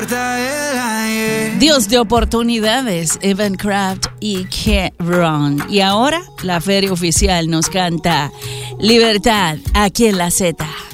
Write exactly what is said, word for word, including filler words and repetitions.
Dios de oportunidades, Evan Kraft y Can't Run. Y ahora la Feria Oficial nos canta Libertad aquí en la Z.